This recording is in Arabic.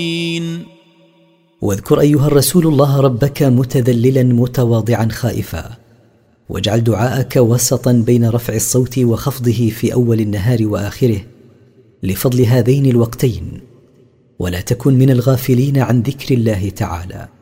واذكر أيها الرسول الله ربك متذللا متواضعا خائفا، واجعل دعاءك وسطا بين رفع الصوت وخفضه في أول النهار وآخره لفضل هذين الوقتين، ولا تكن من الغافلين عن ذكر الله تعالى.